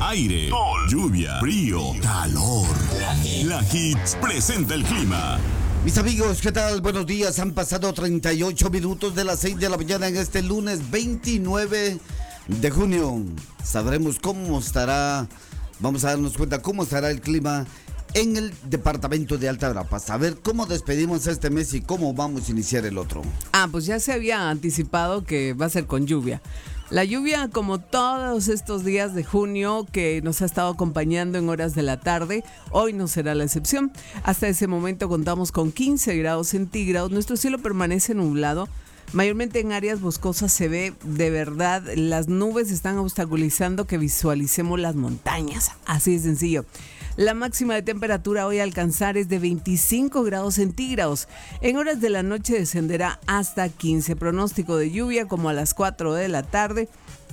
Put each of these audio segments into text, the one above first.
aire, sol, lluvia, frío, calor. La Hits presenta el clima. Mis amigos, ¿qué tal? Buenos días. Han pasado 38 minutos de las 6 de la mañana en este lunes 29 de junio. Sabremos cómo estará, vamos a darnos cuenta cómo estará el clima en el departamento de Alta Verapaz. A ver cómo despedimos este mes y cómo vamos a iniciar el otro. Pues ya se había anticipado que va a ser con lluvia. La lluvia, como todos estos días de junio que nos ha estado acompañando en horas de la tarde, hoy no será la excepción. Hasta ese momento contamos con 15 grados centígrados. Nuestro cielo permanece nublado. Mayormente en áreas boscosas se ve de verdad, las nubes están obstaculizando que visualicemos las montañas. Así de sencillo. La máxima de temperatura hoy a alcanzar es de 25 grados centígrados. En horas de la noche descenderá hasta 15. Pronóstico de lluvia como a las 4 de la tarde.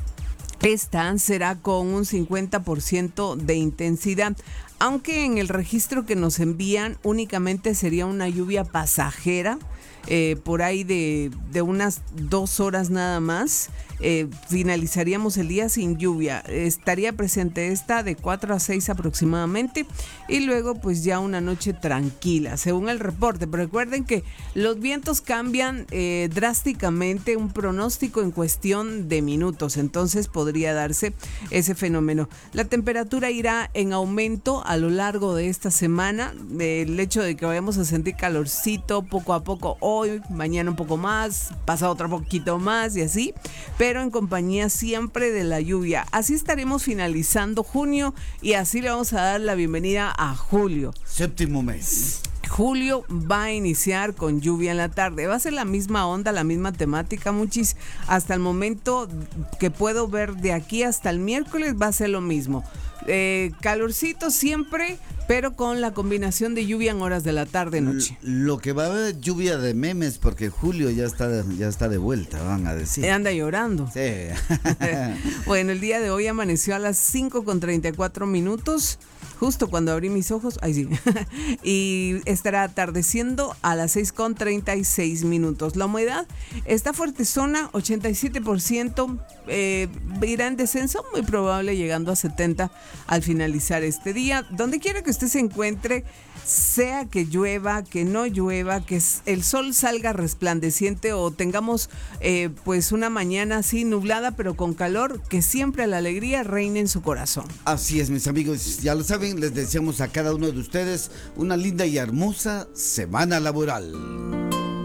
Esta será con un 50% de intensidad, aunque en el registro que nos envían únicamente sería una lluvia pasajera, por ahí de unas 2 horas nada más. Finalizaríamos el día sin lluvia. Estaría presente esta de 4 a 6 aproximadamente y luego pues ya una noche tranquila según el reporte. Pero recuerden que los vientos cambian drásticamente, un pronóstico en cuestión de minutos, entonces podría darse ese fenómeno. La temperatura irá en aumento a lo largo de esta semana. El hecho de que vayamos a sentir calorcito poco a poco, hoy, mañana un poco más, pasado otro poquito más y así, pero en compañía siempre de la lluvia. Así estaremos finalizando junio y así le vamos a dar la bienvenida a julio. Séptimo mes. Julio va a iniciar con lluvia en la tarde. Va a ser la misma onda, la misma temática, muchis. Hasta el momento que puedo ver de aquí hasta el miércoles va a ser lo mismo. Calorcito siempre, pero con la combinación de lluvia en horas de la tarde-noche. Lo que va a haber lluvia de memes porque Julio ya está de vuelta, van a decir. Anda llorando. Sí. Bueno, el día de hoy amaneció a las 5:34, justo cuando abrí mis ojos, y estará atardeciendo a las 6:36. La humedad está fuertezona, 87%, irá en descenso, muy probable llegando a 70% al finalizar este día. Donde quiera que usted se encuentre, sea que llueva, que no llueva, que el sol salga resplandeciente o tengamos pues una mañana así nublada pero con calor, que siempre la alegría reine en su corazón. Así es, mis amigos, ya lo saben, les deseamos a cada uno de ustedes una linda y hermosa semana laboral.